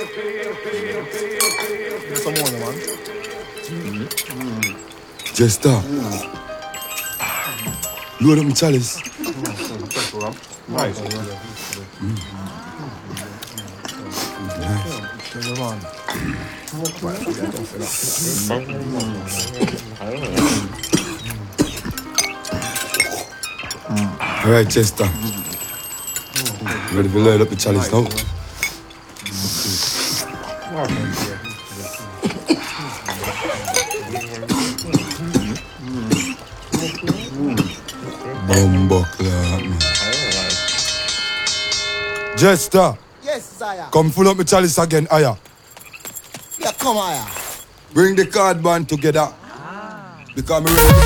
Some more, man. Jester. Load up my chalice. Nice. All right, Chester. Ready to load up the chalice now? Bumbuckler. Jester. Yes, Zaya. Come full up my chalice again, Aya. Yeah, come here. Bring the card band together. Because I'm ready.